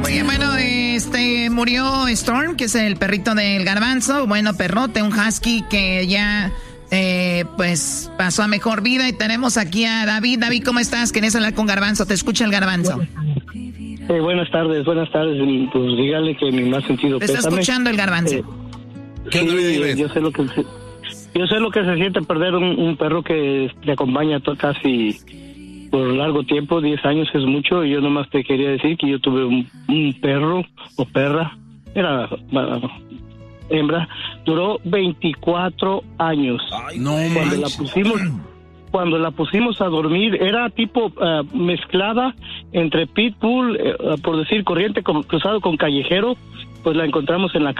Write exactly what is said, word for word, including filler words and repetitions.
Muy bien, bueno, este murió Storm, que es el perrito del Garbanzo. Bueno, perrote, un husky que ya eh, pues pasó a mejor vida. Y tenemos aquí a David. David, ¿cómo estás? ¿Querés hablar con Garbanzo? Te escucha el Garbanzo. Eh, buenas tardes, buenas tardes. Pues dígale que mi más sentido pésame. Está escuchando el Garbanzo. Eh, ¿Qué sí, David? Yo sé lo que se, yo sé lo que se siente perder un, un perro que te acompaña todo casi por largo tiempo. Diez años es mucho. Y yo nomás te quería decir que yo tuve un, un perro o perra, era uh, hembra, duró veinticuatro años. Ay, no, cuando la pusimos cuando la pusimos a dormir era tipo uh, mezclada entre pitbull, uh, por decir corriente, con, cruzado con callejero. Pues la encontramos en la